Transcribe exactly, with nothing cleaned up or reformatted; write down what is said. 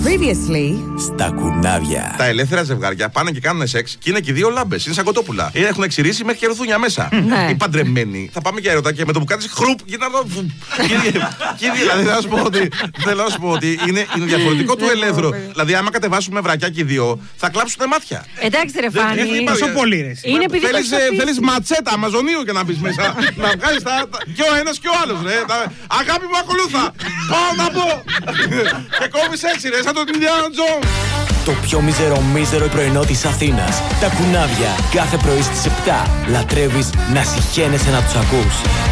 Previously. Στα κουνάβια. Τα ελεύθερα ζευγάρια πάνε και κάνουν σεξ και είναι και δύο λάμπες. Είναι σαν κοτόπουλα. Έχουν εξηρήσει μέχρι και ρουθούνια μέσα. Οι παντρεμένοι θα πάμε για ερωτά και με το που κάνεις χρουπ γίνανε. Κύριε, δηλαδή θέλω να σου πω ότι, θέλω να σου πω ότι είναι, είναι διαφορετικό του ελεύθερου. Δηλαδή, άμα κατεβάσουμε βρακιά και οι δύο, θα κλάψουν μάτια. Εντάξει, ρε Φάνη. Τόσο πολύ, ρε. Είναι επειδή το έχεις Θέλεις ματσέτα Αμαζονίου για να μπεις μέσα. Να βγάλεις τα. Και ο ένας και ο άλλος, ρε. Αγάπη μου, ακολούθα. Πάω να πω. Και κόβεις έτσι, ρε, σαν τον Ινδιάνα Τζον. Το πιο μίζερο μίζερο πρωινό της Αθήνας. Τα κουνάβια. Κάθε πρωί στις επτά. Λατρεύεις να συχαίνεσαι να τους ακούς.